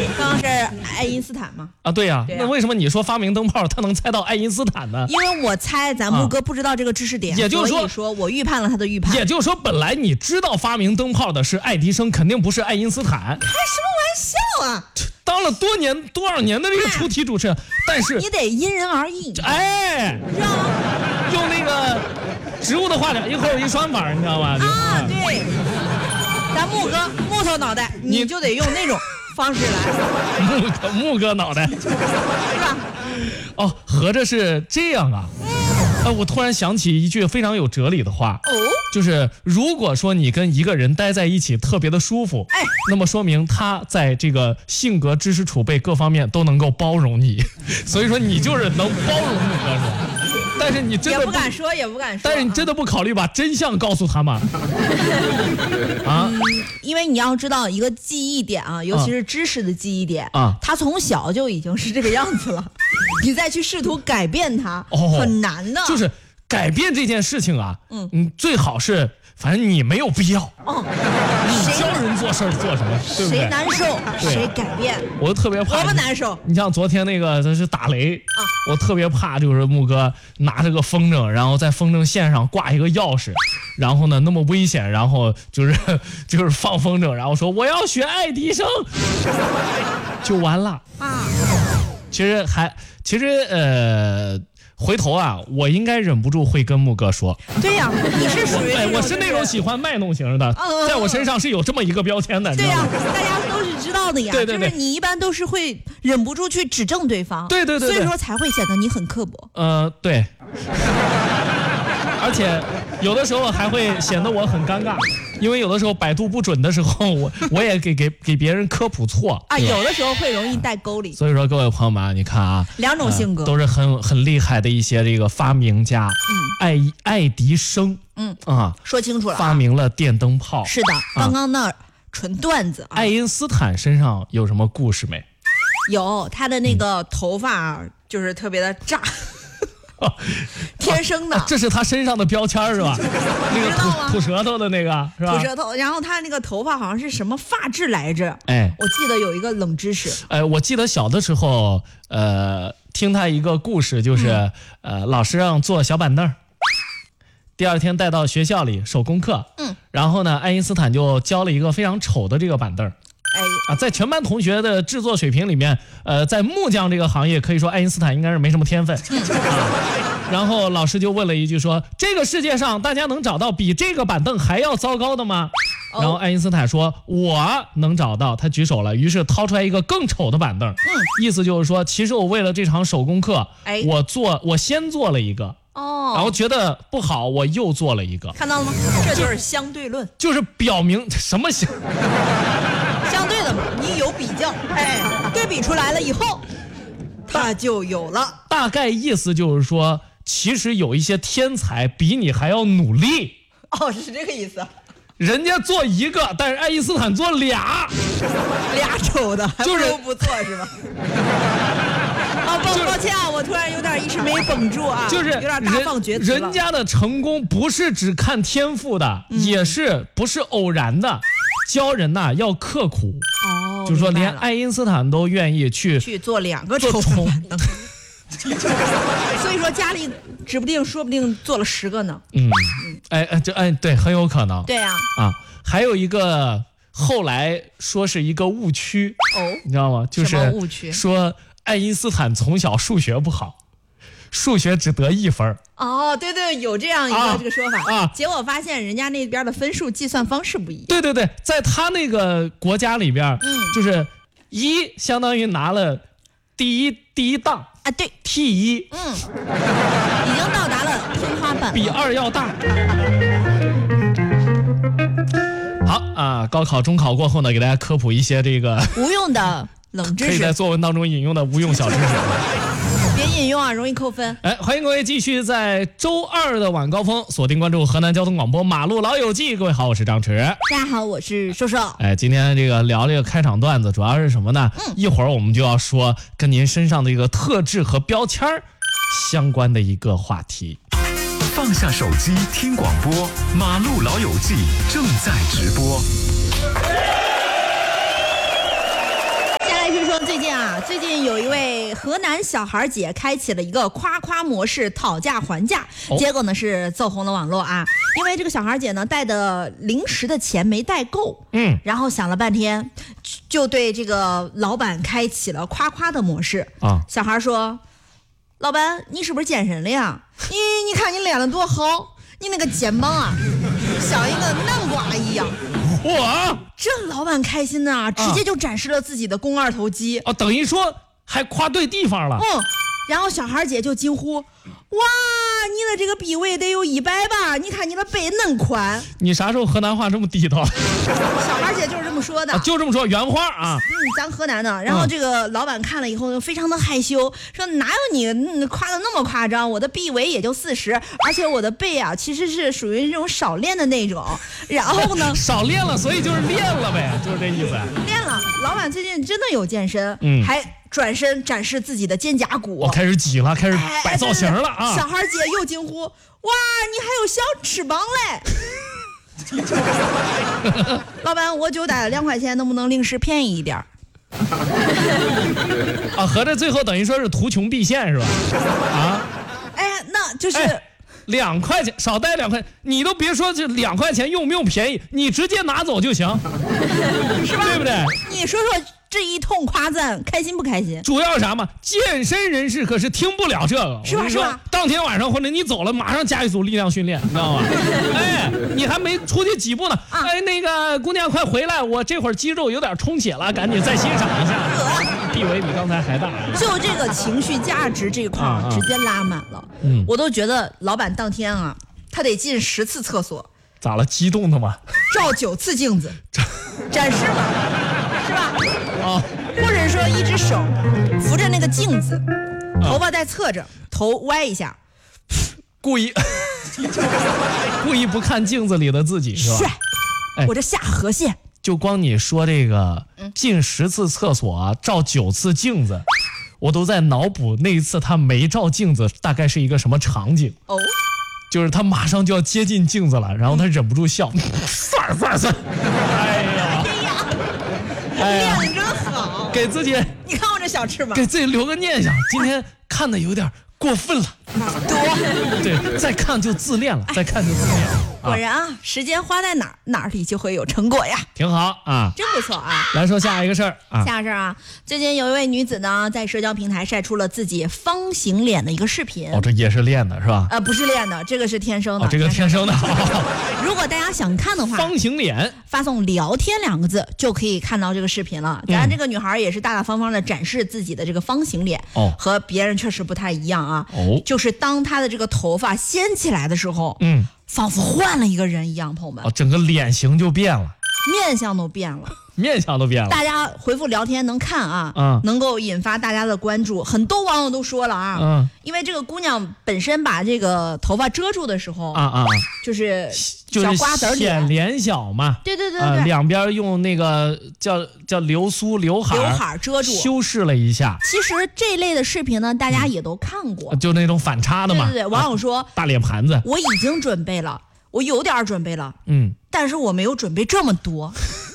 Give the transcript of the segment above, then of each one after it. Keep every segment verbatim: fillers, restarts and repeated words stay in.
刚刚是爱因斯坦吗？ 啊，对呀、啊啊。 那为什么你说发明灯泡，他能猜到爱因斯坦呢？ 因为我猜咱木哥不知道这个知识点， 啊、也就是说， 所以说我预判了他的预判。 也就是说，本来你知道发明灯泡的是爱迪生，肯定不是爱因斯坦。 开什么玩笑啊！ 当了多年多少年的这个出题主持人，哎、但是你得因人而异。 哎， 知道吗？ 用那个植物的话讲，一会儿有一双法，你知道吧？ 啊，对。咱木哥木头脑袋，你就得用那种方式来。 木哥木哥脑袋，是吧？ 哦，合着是这样啊。呃，我突然想起一句非常有哲理的话， 哦， 就是如果说你跟一个人待在一起特别的舒服， 哎， 那么说明他在这个性格、知识储备各方面都能够包容你，所以说你就是能包容木哥是吧？但是你真的不, 也不敢说，也不敢说。 但是你真的不考虑把真相告诉他吗？ 啊、嗯，因为你要知道一个记忆点啊，尤其是知识的记忆点啊， 他从小就已经是这个样子了，你再去试图改变它， 哦， 很难的。 就是改变这件事情啊，嗯嗯，最好是。反正你没有必要，哦，你教人做事做什么，对不对？ 谁难受谁改变。 我特别怕， 我不难受。 你像昨天那个，这是打雷啊，我特别怕，就是木哥拿着个风筝，然后在风筝线上挂一个钥匙，然后呢那么危险，然后就是就是放风筝，然后说我要学爱迪生，就完了啊。其实还其实呃。回头啊，我应该忍不住会跟木哥说。 对呀、啊，你是属于哎，我是那种喜欢卖弄型的，嗯、在我身上是有这么一个标签的。 对呀、啊，大家都是知道的呀。 对对对， 就是你一般都是会忍不住去指正对方。 对对 对, 对， 所以说才会显得你很刻薄。 呃，对。而且有的时候还会显得我很尴尬，因为有的时候百度不准的时候，我我也给给给别人科普错啊，有的时候会容易带沟里。 所以说，各位朋友们，你看啊， 两种性格、 呃、都是很很厉害的一些这个发明家。嗯，爱爱迪生， 嗯啊， 说清楚了、啊， 发明了电灯泡。 是的，刚刚那纯段子、啊。 爱因斯坦身上有什么故事没？ 有，他的那个头发就是特别的炸。天生的、 啊啊，这是他身上的标签是吧？那个吐吐舌头的那个是吧？ 吐舌头，然后他那个头发好像是什么发质来着？ 哎， 我记得有一个冷知识。 哎，我记得小的时候，呃，听他一个故事，就是、嗯、呃，老师让坐小板凳，第二天带到学校里手工课，嗯，然后呢，爱因斯坦就教了一个非常丑的这个板凳。 哎啊，在全班同学的制作水平里面，呃，在木匠这个行业，可以说爱因斯坦应该是没什么天分。啊、然后老师就问了一句说：“这个世界上大家能找到比这个板凳还要糟糕的吗？”哦、然后爱因斯坦说：“我能找到。”他举手了，于是掏出来一个更丑的板凳。嗯，意思就是说，其实我为了这场手工课，哎，我做我先做了一个。哦，然后觉得不好，我又做了一个。 看到了吗？这就是相对论， 就是表明什么相。 相对的嘛，你有比较，哎，对比出来了以后，它就有了。 大概意思就是说，其实有一些天才比你还要努力。 哦，是这个意思。 人家做一个，但是爱因斯坦做俩， 俩丑的，还不如不做是吧？啊，抱抱歉啊，我突然有点一时没绷住啊， 就是有点大放厥词了。 人家的成功不是只看天赋的，嗯、也是不是偶然的。教人呐、啊、要刻苦哦，就是说连爱因斯坦都愿意去去做两个丑板凳，所以说家里指不定说不定做了十个呢。 嗯，哎哎这哎对，很有可能。 对呀啊, 啊，还有一个后来说是一个误区哦，你知道吗？就是什么误区？ 说爱因斯坦从小数学不好。数学只得一分哦，对对，有这样一个、啊、这个说法啊。 结果发现人家那边的分数计算方式不一样。 对对对，在他那个国家里边，嗯，就是一相当于拿了第一第一档啊，对 ，T 一， 嗯，已经到达了天花板， 比二要大。好啊，高考中考过后呢，给大家科普一些这个无用的冷知识， 可以在作文当中引用的无用小知识。 别引用啊，容易扣分。 哎，欢迎各位继续在周二的晚高峰锁定关注河南交通广播马路老友记。各位好，我是张弛。 大家好，我是瘦瘦。 哎，今天这个聊这个开场段子，主要是什么呢？嗯，一会儿我们就要说跟您身上的一个特质和标签相关的一个话题。 放下手机听广播，马路老友记正在直播。 说最近啊，最近有一位河南小孩姐开启了一个夸夸模式讨价还价， 哦、 结果呢是走红了网络啊。因为这个小孩姐呢带的零食的钱没带够， 嗯， 然后想了半天，就对这个老板开启了夸夸的模式啊。 小孩说：“老板，你是不是健身了呀？你你看你练得多好，你那个肩膀啊，像一个南瓜一样。” 哇！ 这老板开心呐、啊，直接就展示了自己的肱二头肌哦，等于说还夸对地方了。 嗯，然后小孩姐就惊呼：“哇，你的这个臂围得有一百吧？你看你的背嫩宽。” 你啥时候河南话这么地道？ 小孩姐就是这么说的、 啊，就这么说原话啊。 嗯，咱河南的。然后这个老板看了以后就非常的害羞，说哪有你夸的那么夸张？我的臂围也就四十，而且我的背啊其实是属于这种少练的那种。然后呢， 少练了，所以就是练了呗，就是这意思。 练了，老板最近真的有健身， 嗯， 还转身展示自己的肩胛骨。 我开始挤了，开始摆造型了啊！ 小孩姐又惊呼：“哇，你还有小翅膀嘞！”老板，我就带了两块钱，能不能零食便宜一点？ 啊，合着最后等于说是图穷匕现是吧？啊， 哎，那就是。 哎两块钱少带两块，你都别说这两块钱用不用便宜，你直接拿走就行， 是吧？ 对不对？ 你说说这一通夸赞，开心不开心？ 主要啥嘛？健身人士可是听不了这个， 是吧？是吧？ 当天晚上或者你走了，马上加一组力量训练，你知道吗？哎，你还没出去几步呢，啊、哎，那个姑娘快回来，我这会儿肌肉有点充血了，赶紧再欣赏一下。臂围比刚才还大， 就这个情绪价值这块儿直接拉满了， 嗯， 我都觉得老板当天啊，他得进十次厕所， 咋了？激动的吗？ 照九次镜子，展示嘛，是吧？ 啊， 或者说一只手扶着那个镜子，头发再侧着，头歪一下， 故意故意不看镜子里的自己是吧？ 帅，哎、我这下颌线。 就光你说这个进十次厕所、啊、照九次镜子，我都在脑补那一次他没照镜子大概是一个什么场景哦，就是他马上就要接近镜子了，然后他忍不住笑，算了算了算了，哎呀， 哎呀，练得真好， 给自己， 你看我这小翅膀， 给自己留个念想，今天看的有点过分了， 多， 对，再看就自恋了，再看就自恋了。 果然啊，时间花在哪儿，哪儿里就会有成果呀， 挺好啊， 真不错啊。 来说下一个事儿啊， 下一个事儿啊，最近有一位女子呢，在社交平台晒出了自己方形脸的一个视频。 哦，这也是练的是吧？ 呃，不是练的，这个是天生的。 哦，这个天生的。 如果大家想看的话， 方形脸， 发送聊天两个字就可以看到这个视频了。当然，这个女孩也是大大方方的展示自己的这个方形脸，哦，和别人确实不太一样啊。哦，就是当她的这个头发掀起来的时候，嗯。仿佛换了一个人一样，朋友们， 哦，整个脸型就变了， 面相都变了， 面相都变了。 大家回复聊天能看啊，嗯，能够引发大家的关注。很多网友都说了啊，嗯，因为这个姑娘本身把这个头发遮住的时候，啊啊，就是小瓜子脸， 显脸小嘛， 对对对对， 呃、两边用那个叫叫流苏刘海， 刘海遮住， 修饰了一下。 其实这类的视频呢，大家也都看过， 嗯、就那种反差的嘛。 对对对，网友说、啊、 大脸盘子， 我已经准备了。我有点准备了， 嗯， 但是我没有准备这么多。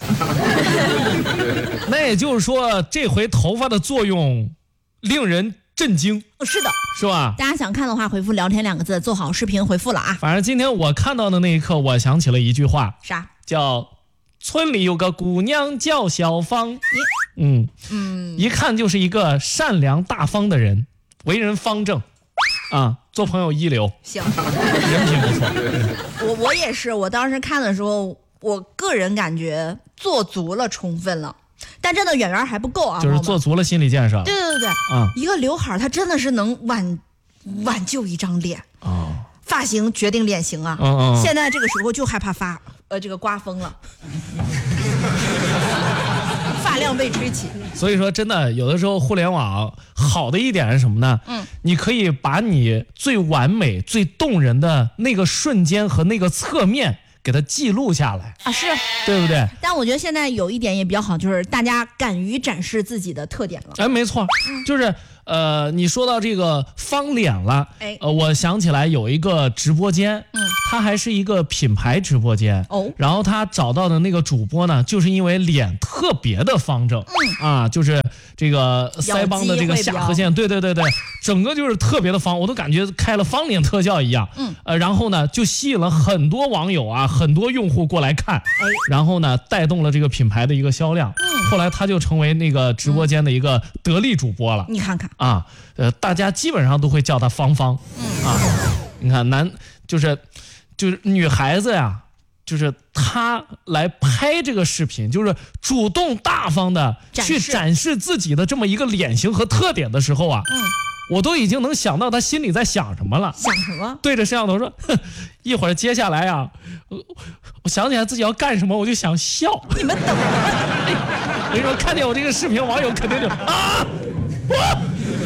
那也就是说，这回头发的作用令人震惊。 是的， 是吧？ 大家想看的话，回复聊天两个字，做好视频回复了啊。 反正今天我看到的那一刻，我想起了一句话， 啥？ 叫村里有个姑娘叫小芳，嗯嗯，一看就是一个善良大方的人，为人方正。啊，做朋友一流， 行， 人品不错。 我我也是，我当时看的时候，我个人感觉做足了，充分了，但真的远远还不够啊， 就是做足了心理建设。 对对对对，啊，一个刘海它真的是能挽挽救一张脸啊、哦，发型决定脸型啊。嗯嗯。现在这个时候就害怕发呃这个刮风了。发量被吹起， 所以说真的有的时候互联网好的一点是什么呢？嗯，你可以把你最完美最动人的那个瞬间和那个侧面给它记录下来啊，是对不对？ 但我觉得现在有一点也比较好，就是大家敢于展示自己的特点了。 哎，没错，嗯、就是呃，你说到这个方脸了，哎，呃，我想起来有一个直播间，嗯，它还是一个品牌直播间哦，然后他找到的那个主播呢，就是因为脸特别的方正，嗯啊，就是这个腮帮的这个下颌线，对对对对，整个就是特别的方，我都感觉开了方脸特效一样，嗯，呃，然后呢，就吸引了很多网友啊，很多用户过来看，哎，然后呢，带动了这个品牌的一个销量，嗯，后来他就成为那个直播间的一个得力主播了， 你看看。 啊，呃，大家基本上都会叫他芳芳，嗯啊，你看男就是就是女孩子呀，就是她来拍这个视频，就是主动大方的去展示自己的这么一个脸型和特点的时候啊，嗯，我都已经能想到她心里在想什么了。 想什么？ 对着摄像头说，一会儿接下来啊，我我想起来自己要干什么，我就想笑。 你们等着！ 我跟你说，看见我这个视频，网友肯定就啊。